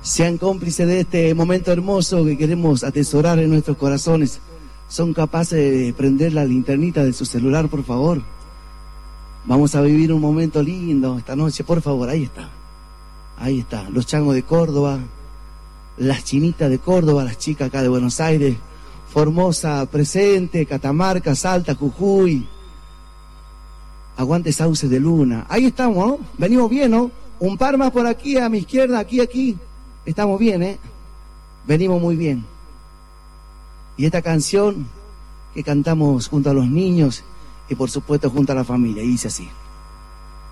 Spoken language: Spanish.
sean cómplices de este momento hermoso que queremos atesorar en nuestros corazones. ¿Son capaces de prender la linternita de su celular, por favor? Vamos a vivir un momento lindo esta noche, por favor. Ahí está. Ahí está. Los changos de Córdoba, las chinitas de Córdoba, las chicas acá de Buenos Aires, Formosa presente, Catamarca, Salta, Jujuy. Aguante Sauces de Luna. Ahí estamos, ¿no? Venimos bien, ¿no? Un par más por aquí, a mi izquierda, aquí. Estamos bien, ¿eh? Venimos muy bien. Y esta canción que cantamos junto a los niños y por supuesto junto a la familia, y dice así.